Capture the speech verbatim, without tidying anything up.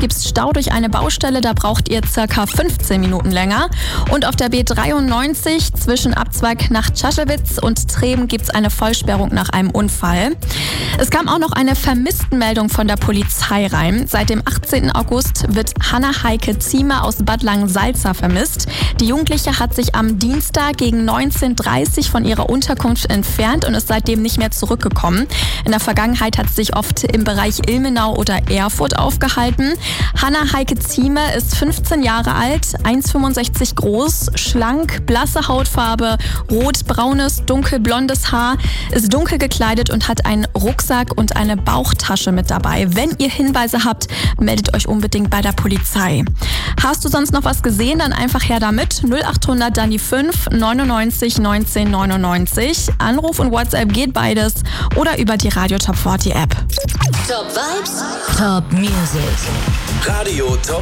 gibt es Stau durch eine Baustelle, da braucht ihr circa fünfzehn Minuten länger. Und auf der B dreiundneunzig zwischen Abzweig nach Czaschewitz und Treben gibt es eine Vollsperrung nach einem Unfall. Es kam auch noch eine Vermisstenmeldung von der Polizei rein. Seit dem achtzehnten August wird Hannah-Heike Zieme aus Bad Langensalza vermisst. Die Jugendliche hat sich am Dienstag gegen neunzehn Uhr dreißig von ihrer Unterkunft entfernt und ist seitdem nicht mehr zurückgekommen. In der Vergangenheit hat sie sich oft im Bereich Ilmenau oder Erfurt aufgehalten. Hannah-Heike Zieme ist fünfzehn Jahre alt, eins Komma fünfundsechzig groß, schlank, blasse Hautfarbe, rot-braunes, dunkelblondes Haar, ist dunkel gekleidet und hat einen Rucksack und eine Bauchtasche mit dabei. Wenn ihr Hinweise habt, meldet euch unbedingt bei der Polizei. Hast du sonst noch was gesehen, dann einfach her damit. null acht hundert dann die fünf neunundneunzig neunzehn neunundneunzig. Anruf und WhatsApp geht beides oder über die Radio Top vierzig App. Top Vibes, Top Music. Radio Top